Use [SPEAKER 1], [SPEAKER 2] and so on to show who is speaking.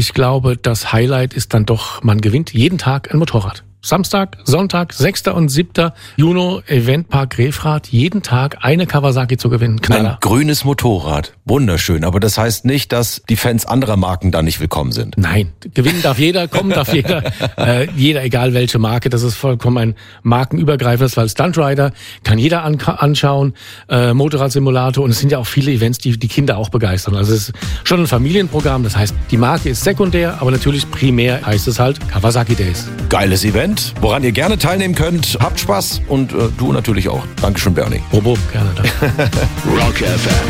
[SPEAKER 1] Ich glaube, das Highlight ist dann doch, man gewinnt jeden Tag ein Motorrad. Samstag, Sonntag, 6. und 7. Juni, Eventpark Grefrath, jeden Tag eine Kawasaki zu gewinnen. Knaller.
[SPEAKER 2] Ein grünes Motorrad. Wunderschön. Aber das heißt nicht, dass die Fans anderer Marken da nicht willkommen sind.
[SPEAKER 1] Nein, gewinnen darf jeder, kommen darf jeder. Jeder, egal welche Marke. Das ist vollkommen ein markenübergreifendes, weil Stunt Rider kann jeder anschauen. Motorradsimulator. Und es sind ja auch viele Events, die die Kinder auch begeistern. Also es ist schon ein Familienprogramm. Das heißt, die Marke ist sekundär, aber natürlich primär heißt es halt Kawasaki Days.
[SPEAKER 2] Geiles Event, woran ihr gerne teilnehmen könnt. Habt Spaß und du natürlich auch. Dankeschön, Bernie.
[SPEAKER 1] Bobo, gerne.
[SPEAKER 3] Rock FM.